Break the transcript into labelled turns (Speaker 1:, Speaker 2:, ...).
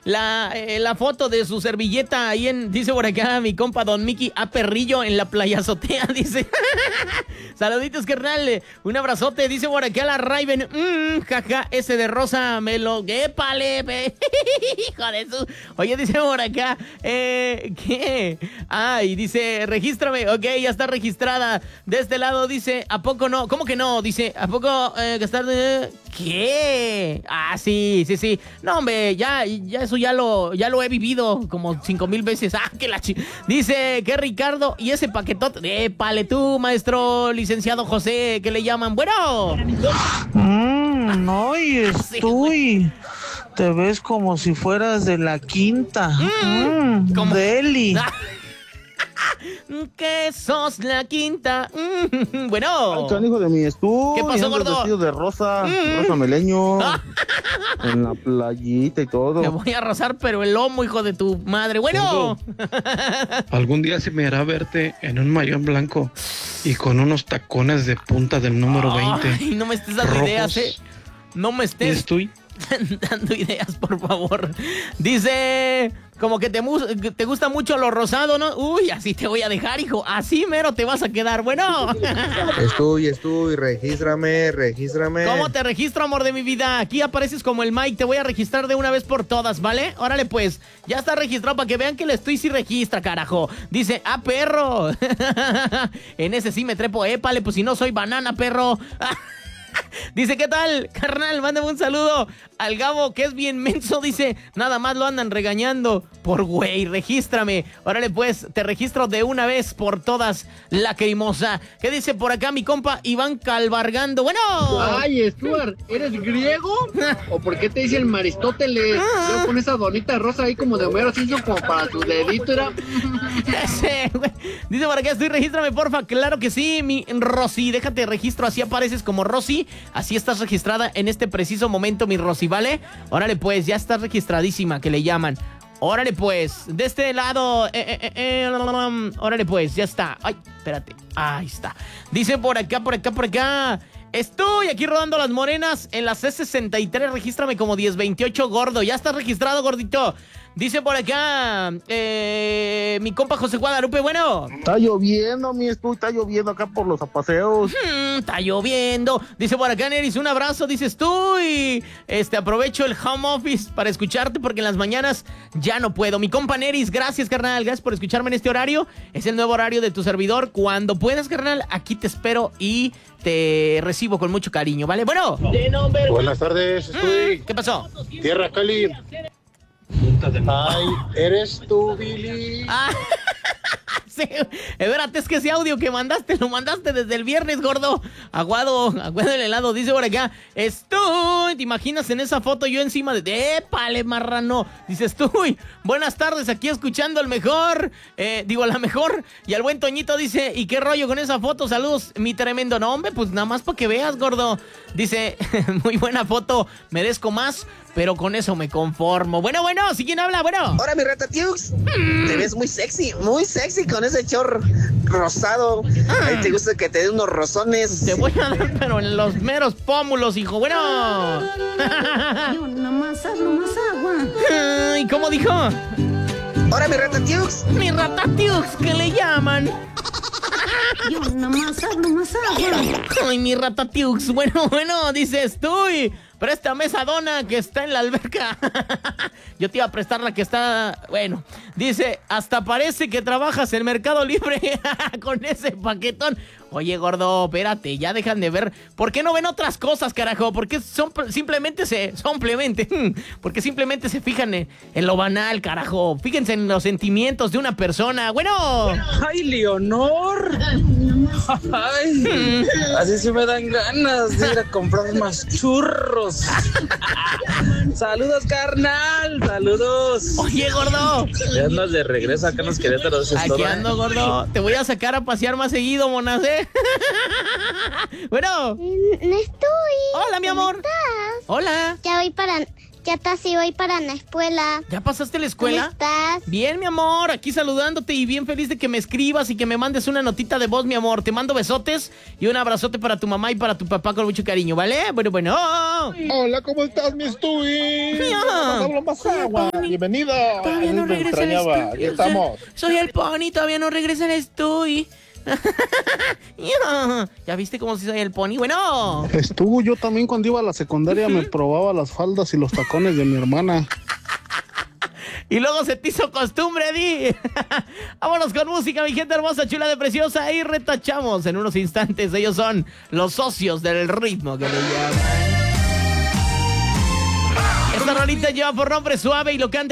Speaker 1: la foto de su servilleta ahí dice por acá mi compa Don Mickey A. Perrillo en la playa azotea, dice. Saluditos, carnal. Un abrazote, dice por acá la Raven. Jaja, ese de rosa me lo... ¡Épale! Hijo de su... Oye, dice por acá, ¿qué? Ay, dice, regístrame. Ok, ya está registrada. De este lado dice, ¿a poco no? ¿Cómo que no? Dice, ¿a poco gastar de... ¿Qué? Ah, sí. No, hombre, ya eso ya lo he vivido como 5,000 veces. Ah, que la dice que Ricardo y ese paquetote. Épale tú, maestro licenciado José, que le llaman. Bueno.
Speaker 2: No, y estoy. Te ves como si fueras de la quinta.
Speaker 1: ¿Cómo?
Speaker 2: Deli.
Speaker 1: Que sos la quinta. Bueno.
Speaker 3: Ay, hijo de mi estudio.
Speaker 1: ¿Qué pasó, gordo?
Speaker 3: Vestido de rosa, rosa meleño. En la playita y todo.
Speaker 1: Te voy a rozar, pero el lomo, hijo de tu madre. Bueno.
Speaker 4: Algún día se me hará verte en un maillot blanco y con unos tacones de punta del número 20.
Speaker 1: Ay, no me estés dando ideas, No me estés
Speaker 4: Estoy
Speaker 1: dando ideas, por favor. Dice, como que te gusta mucho lo rosado, ¿no? Uy, así te voy a dejar, hijo. Así mero te vas a quedar. Bueno.
Speaker 3: Estoy, regístrame.
Speaker 1: ¿Cómo te registro, amor de mi vida? Aquí apareces como el Mike. Te voy a registrar de una vez por todas, ¿vale? Órale, pues. Ya está registrado para que vean que el estoy sí registra, carajo. Dice, perro. En ese sí me trepo. Épale, pues si no soy banana, perro. Dice, ¿qué tal, carnal? Mándame un saludo al Gabo, que es bien menso. Dice, nada más lo andan regañando por güey, regístrame. Órale, pues, te registro de una vez por todas, lacrimosa. ¿Qué dice por acá mi compa Iván Calvargando? Bueno.
Speaker 5: Ay, Stuart, ¿eres griego? ¿O por qué te dice el Aristóteles? Yo con esa bonita rosa ahí como de Homero Simpson, como para tu dedito, era...
Speaker 1: Dice por acá, regístrame, porfa. Claro que sí, mi Rosy. Déjate registro, así apareces como Rosy. Así estás registrada en este preciso momento, mi Rosy, ¿vale? Órale, pues, ya estás registradísima, que le llaman. Órale, pues, de este lado. Órale, pues, ya está. Ay, espérate. Ahí está. Dice por acá. Estoy aquí rodando las morenas en la C63. Regístrame como 1028, gordo. Ya estás registrado, gordito. Dice por acá mi compa José Guadalupe. Bueno.
Speaker 3: Está lloviendo, está lloviendo acá por los apaseos.
Speaker 1: Está lloviendo. Dice por acá, Neris, un abrazo. Dices tú y aprovecho el home office para escucharte porque en las mañanas ya no puedo. Mi compa Neris, gracias, carnal. Gracias por escucharme en este horario. Es el nuevo horario de tu servidor. Cuando puedas, carnal, aquí te espero y te recibo con mucho cariño, ¿vale? Bueno.
Speaker 3: Buenas tardes,
Speaker 1: ¿Qué pasó?
Speaker 3: Tierra Cali. Ay, ¿eres tú, Billy?
Speaker 1: Sí, espérate, es que ese audio que mandaste, lo mandaste desde el viernes, gordo. Aguado el helado, dice por acá. ¿Te imaginas en esa foto yo encima de... ¡Épale, marrano! Dices tú, buenas tardes, aquí escuchando el mejor, la mejor. Y al buen Toñito dice, ¿y qué rollo con esa foto? Saludos, mi tremendo nombre, pues nada más para que veas, gordo. Dice, muy buena foto, merezco más, pero con eso me conformo. Bueno, ¿si quién habla? Bueno.
Speaker 6: Hola, mi Ratatiux. Te ves muy sexy con ese chor rosado. Ahí te gusta que te dé unos rozones.
Speaker 1: Te voy a dar, pero en los meros pómulos, hijo. Bueno.
Speaker 7: Yo nomás hablo más agua.
Speaker 1: ¿Y cómo dijo?
Speaker 6: Hola, mi Ratatiux.
Speaker 1: Mi Ratatiux, ¿qué le llaman?
Speaker 7: Yo nomás hablo más agua.
Speaker 1: Ay, mi Ratatiux. Bueno, dices tú. Préstame esa dona que está en la alberca. Yo te iba a prestar la que está... Bueno, dice, hasta parece que trabajas en Mercado Libre con ese paquetón. Oye, gordo, espérate, ya dejan de ver. ¿Por qué no ven otras cosas, carajo? Porque simplemente se fijan en lo banal, carajo. Fíjense en los sentimientos de una persona. Bueno.
Speaker 2: ¡Ay, Leonor! ¡Ay! Así sí me dan ganas de ir a comprar más churros. ¡Saludos, carnal! ¡Saludos!
Speaker 1: Oye, gordo.
Speaker 2: Ya andas de regreso acá en los Querétaros.
Speaker 1: Aquí ando, gordo. Te voy a sacar a pasear más seguido, monas, ¿eh? Bueno.
Speaker 8: Estoy.
Speaker 1: Hola, mi amor.
Speaker 8: ¿Cómo estás?
Speaker 1: Hola.
Speaker 8: Ya voy para Ya casi voy para la escuela.
Speaker 1: ¿Ya pasaste la escuela?
Speaker 8: ¿Cómo estás?
Speaker 1: Bien, mi amor, aquí saludándote y bien feliz de que me escribas y que me mandes una notita de voz, mi amor. Te mando besotes y un abrazote para tu mamá y para tu papá con mucho cariño, ¿vale? Bueno.
Speaker 9: Hola, ¿cómo estás, mi Stewie?
Speaker 1: Mira.
Speaker 9: Más agua. Bienvenido.
Speaker 1: Todavía no regresa el Stewie.
Speaker 9: Aquí estamos.
Speaker 1: Soy el Pony, todavía no regresa el Stewie. ¿Ya viste cómo si soy el Pony? Bueno.
Speaker 3: Estuvo yo también cuando iba a la secundaria me probaba las faldas y los tacones de mi hermana.
Speaker 1: Y luego se te hizo costumbre, Di. Vámonos con música, mi gente hermosa, chula de preciosa. Y retachamos en unos instantes. Ellos son los socios del ritmo que le llaman. Esta rolita lleva por nombre Suave y lo canta